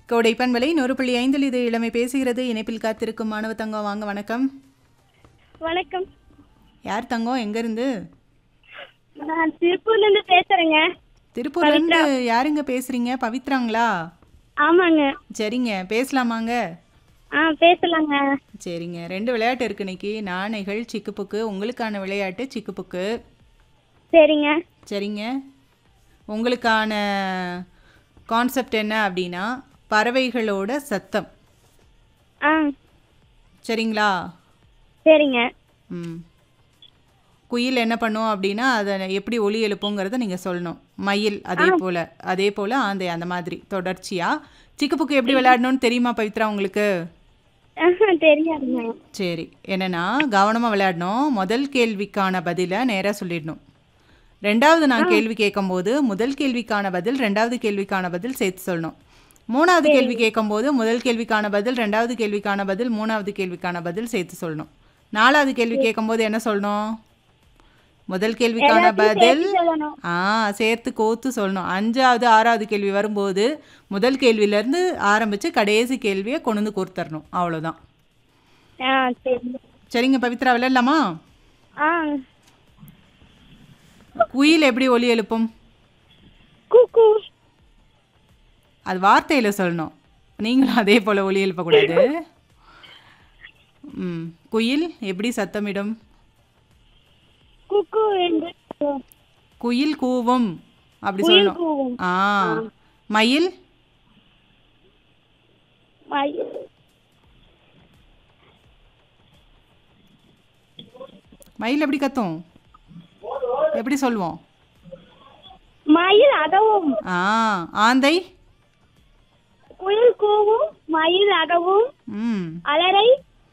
கோடை பண்பலை 100.5 இது இளமை பேசுகிறது. இணைப்பில் காத்திருக்கும் மாணவ தங்கம், வாங்க. வணக்கம். வணக்கம். யார் தங்கம்? எங்க இருந்து? நான் திருப்பூர்ல இருந்து பேசுறேங்க. திருப்பூர்ல இருந்து யாருங்க பேசுறீங்க? பவித்ராங்களா? ஆமாங்க. சரிங்க, பேசலாமாங்க? பேசலாங்க. சரிங்க, 2 விளையாட்டு இருக்கு இன்னைக்கு. நாணைகள், சிக்குப்புக்கு. உங்களுக்கான விளையாட்டு சிக்குப்புக்கு. சரிங்க. சரிங்க, உங்களுக்கான கான்செப்ட் என்ன அப்படின்னா பறவைகளோட சத்தம். சரிங்களா? சரிங்க. குயில் என்ன பண்ணும் அப்படின்னா அதை எப்படி ஒலி எழுப்புங்கிறத நீங்கள் சொல்லணும். மயில் அதே போல் ஆந்தை, அந்த மாதிரி தொடர்ச்சியாக. சிக்குப்புக்கு எப்படி விளையாடணும்னு தெரியுமா பவித்ரா உங்களுக்கு? தெரியாதுங்க. சரி, என்னன்னா கவனமாக விளையாடணும். முதல் கேள்விக்கான பதிலை நேராக சொல்லிடணும். ரெண்டாவது நான் கேள்வி கேட்கும்போது முதல் கேள்விக்கான பதில் ரெண்டாவது கேள்விக்கான பதில் சேர்த்து சொல்லணும். மூணாவது கேள்வி கேட்கும்போது முதல் கேள்விக்கான பதில் ரெண்டாவது கேள்விக்கான பதில் மூணாவது கேள்விக்கான பதில் சேர்த்து சொல்லணும். நாலாவது கேள்வி கேட்கும்போது என்ன சொல்லணும்? முதல் கேள்விக்கான பதில் சேர்த்து கோத்து சொல்லணும். அஞ்சாவது ஆறாவது கேள்வி வரும்போது முதல் கேள்வியிலேருந்து ஆரம்பித்து கடைசி கேள்வியை கொண்டு வந்து கொடுத்துடணும். அவ்வளோதான். சரிங்க பவித்ரா, விளையாடலாமா? குயில் எப்படி ஒலி எழுப்பும்? அது வார்த்தையில சொல்லணும். நீங்களும் அதே போல ஒலி எழுப்பக்கூடாது. குயில் எப்படி சத்தமிடும்? குயில் கூவும் அப்படி சொல்லணும். மயில் மயில் எப்படி கத்தும்? எப்படி சொல்லுவோம்? மயில் அதவும். ஆந்தை குயில் கூவும், மயில் அதவும், அலரை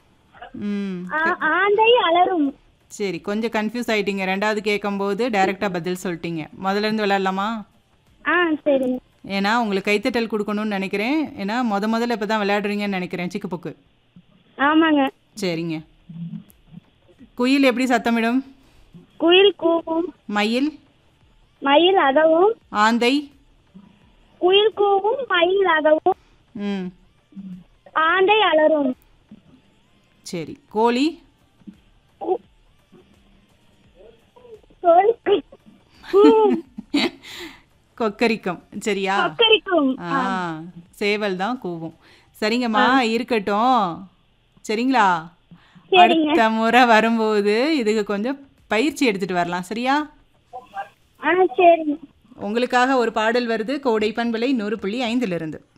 ஆந்தை அலரும். சரி, கொஞ்சம் கன்ஃபியூஸ் ஆயிட்டீங்க. ரெண்டாவது கேட்கும்போது டைரக்டாக பதில் சொல்லிட்டீங்க. முதல்ல இருந்து விளையாடலாமா? சரி. ஏன்னா உங்களுக்கு கைத்தட்டல் கொடுக்கணும்னு நினைக்கிறேன். ஏன்னா முதல்ல இப்போ தான் விளையாடுறீங்கன்னு நினைக்கிறேன். சிக்குப்புக்கு. ஆமாங்க. சரிங்க, குயில் எப்படி சத்தமிடும்? குயில் கூவும். மயில் மயில் அதவும். ஆந்தை குயில் கூவும், மயில் அதவும், ஆந்தை அலரும். சரி, கோழி கொக்கரிக்கும். சரியா? சேவல் தான் கூவும். சரிங்கம்மா, இருக்கட்டும். சரிங்களா? அடுத்த முறை வரும்போது இதுக்கு கொஞ்சம் பயிற்சி எடுத்துட்டு வரலாம். சரியா? சரி. உங்களுக்காக ஒரு பாடல் வருது. கோடை பண்பலை 100.5 இருந்து.